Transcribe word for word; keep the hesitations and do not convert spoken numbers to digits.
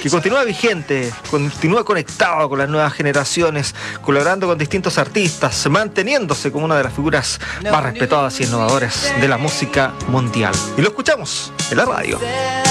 que continúa vigente, continúa conectado con las nuevas generaciones, colaborando con distintos artistas, manteniéndose como una de las figuras más respetadas y innovadoras de la música mundial. Y lo escuchamos en la radio.